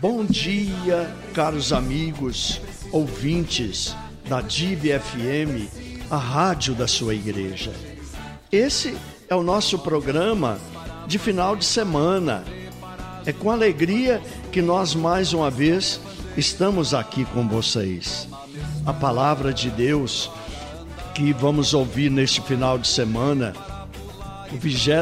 Bom dia, caros amigos, ouvintes da DIV FM, a rádio da sua igreja. Esse é o nosso programa de final de semana. É com alegria que nós mais uma vez estamos aqui com vocês. A palavra de Deus que vamos ouvir neste final de semana, o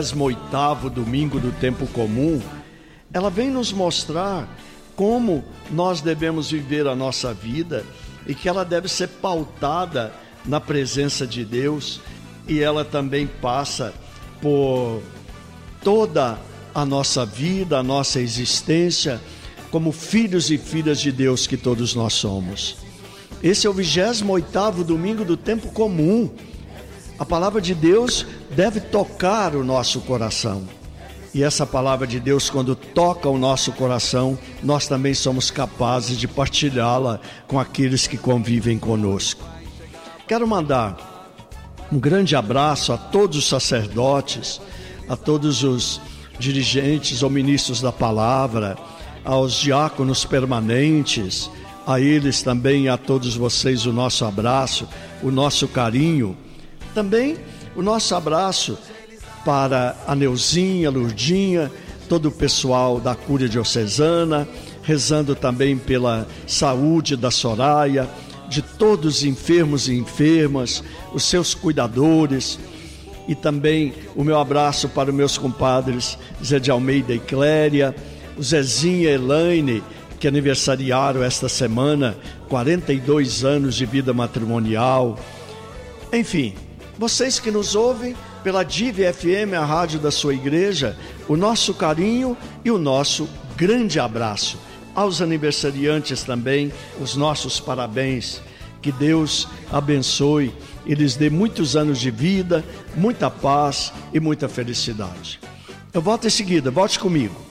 28º domingo do tempo comum, ela vem nos mostrar como nós devemos viver a nossa vida e que ela deve ser pautada na presença de Deus, e ela também passa por toda a nossa vida, a nossa existência, como filhos e filhas de Deus que todos nós somos. Esse é o 28º domingo do tempo comum. A palavra de Deus deve tocar o nosso coração. E essa palavra de Deus, quando toca o nosso coração, nós também somos capazes de partilhá-la com aqueles que convivem conosco. Quero mandar um grande abraço a todos os sacerdotes, a todos os dirigentes ou ministros da palavra, aos diáconos permanentes, a eles também, a todos vocês, o nosso abraço, o nosso carinho. Também o nosso abraço para a Neuzinha, a Lurdinha, todo o pessoal da Cúria Diocesana, rezando também pela saúde da Soraya, de todos os enfermos e enfermas, os seus cuidadores, e também o meu abraço para os meus compadres Zé de Almeida e Cléria, o Zezinha e Elaine, que aniversariaram esta semana 42 anos de vida matrimonial. Enfim, vocês que nos ouvem pela DIV FM, a rádio da sua igreja, o nosso carinho e o nosso grande abraço. Aos aniversariantes também, os nossos parabéns. Que Deus abençoe e lhes dê muitos anos de vida, muita paz e muita felicidade. Eu volto em seguida, volte comigo.